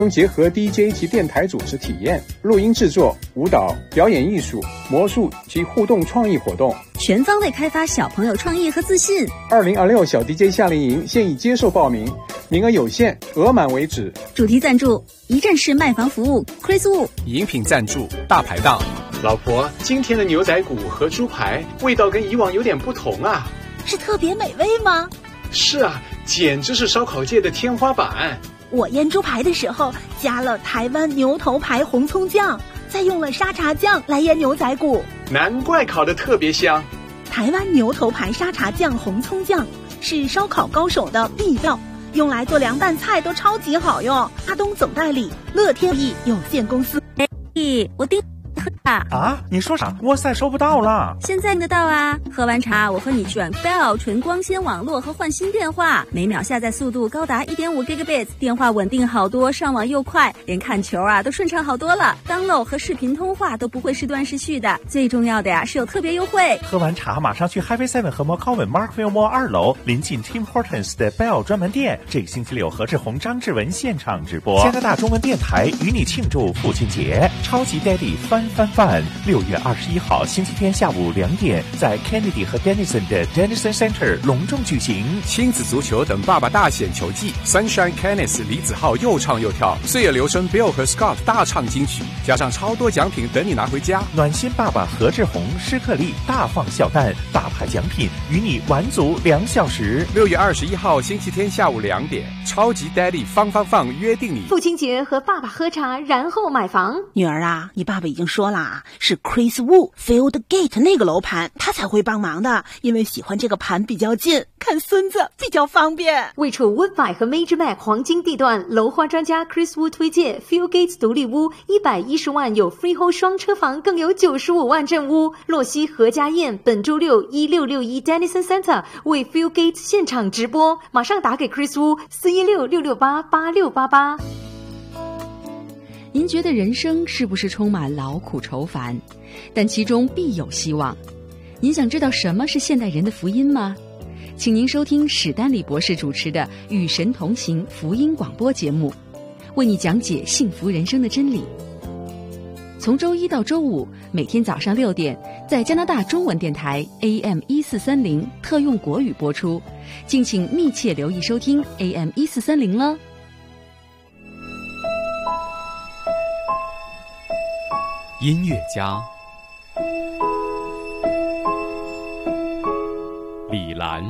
结合 DJ 及电台主持体验、录音制作、舞蹈、表演艺术、魔术及互动创意活动， 全方位开发小朋友创意和自信。 2026小 DJ 夏令营现已接受报名，名额有限，额满为止。 主题赞助一站式卖房服务 Chris Wu， 饮品赞助大排档。 老婆，今天的牛仔骨和猪排味道跟以往有点不同啊。 是特别美味吗？ 是啊，简直是烧烤界的天花板。 我腌猪排的时候加了台湾牛头牌红葱酱，再用了沙茶酱来腌牛仔骨， 难怪烤得特别香。 台湾牛头牌沙茶酱红葱酱是烧烤高手的必料，用来做凉拌菜都超级好用。阿东总代理，乐天益有限公司。 我订啊！你说啥？哇塞，收不到了。 现在订得到啊！喝完茶，我和你转 Bell 纯光纤网络和换新电话，每秒下载速度高达 1.5 Gigabits， 电话稳定好多，上网又快，连看球啊都顺畅好多了。download 和视频通话都不会时断时续的。最重要的呀，是有特别优惠。 喝完茶，马上去 Highway 7和 McCowan Markville Mall 2楼，临近 Tim Hortons 的 Bell 专门店。这个星期六，何志宏、张志文现场直播。加拿大中文电台与你庆祝父亲节，超级 Daddy 翻6月21号星期天下午2点，在 Kennedy 和 Denison 的 Denison Center 隆重举行。 亲子足球等爸爸大显球技 ，Sunshine Canis 李子浩又唱又跳，岁月留声 Bill 和 Scott 大唱金曲，加上超多奖品等你拿回家。 暖心爸爸何志宏、施克利大放笑弹，大牌奖品与你玩足2小时。 6月21号星期天下午2点，超级 Daddy 放约定你。 父亲节和爸爸喝茶，然后买房。 女儿啊，你爸爸已经说了，是 Chris Wu Field Gate 那个楼盘他才会帮忙的，因为喜欢这个盘比较近，看孙子比较方便。 位处 Woodbine 和 Major Mac 黄金地段，楼花专家 Chris Wu 推荐 Field Gates 独立屋110万有 Freehold 双车房，更有95万正屋。洛西何家宴本周六1661 Denison Center 为 Field Gates 现场直播，马上打给 Chris Wu 416-668-8688。 您觉得人生是不是充满劳苦愁烦？但其中必有希望。您想知道什么是现代人的福音吗？请您收听史丹利博士主持的《与神同行》福音广播节目，为你讲解幸福人生的真理。从周一到周五，每天早上6点，在加拿大中文电台 AM1430 特用国语播出，敬请密切留意收听 AM1430 了。 音乐家李兰，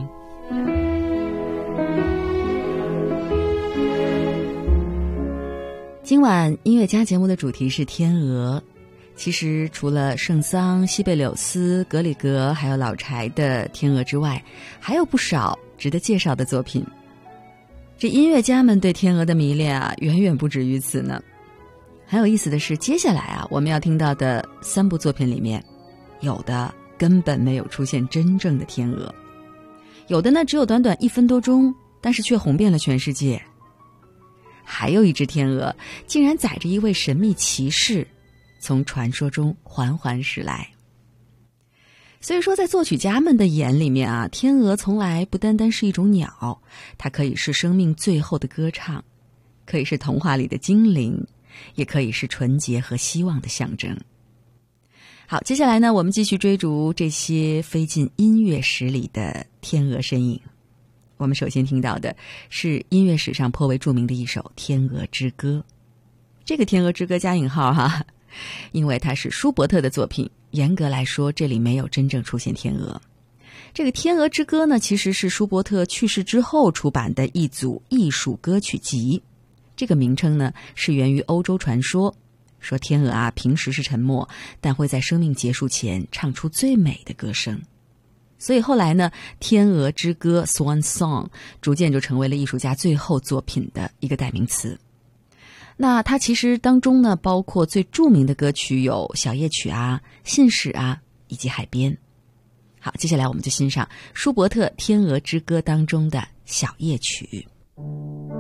今晚音乐家节目的主题是天鹅。其实除了圣桑、西贝柳斯、格里格还有老柴的天鹅之外，还有不少值得介绍的作品。这音乐家们对天鹅的迷恋啊，远远不止于此呢。很有意思的是，接下来啊，我们要听到的3部作品里面，有的根本没有出现真正的天鹅，有的呢只有短短1分多钟，但是却红遍了全世界。还有一只天鹅，竟然载着一位神秘骑士，从传说中缓缓驶来。所以说，在作曲家们的眼里面啊，天鹅从来不单单是一种鸟，它可以是生命最后的歌唱，可以是童话里的精灵，也可以是纯洁和希望的象征。好，接下来呢，我们继续追逐这些飞进音乐史里的天鹅身影。我们首先听到的是音乐史上颇为著名的一首《天鹅之歌》。这个《天鹅之歌》加引号哈，因为它是舒伯特的作品，严格来说，这里没有真正出现天鹅。这个《天鹅之歌》呢，其实是舒伯特去世之后出版的一组艺术歌曲集。这个名称呢，是源于欧洲传说，说天鹅啊，平时是沉默，但会在生命结束前唱出最美的歌声。所以后来呢，天鹅之歌 Swan Song 逐渐就成为了艺术家最后作品的一个代名词。那它其实当中呢，包括最著名的歌曲有小夜曲啊、信使啊，以及海边。好，接下来我们就欣赏舒伯特《天鹅之歌》当中的小夜曲。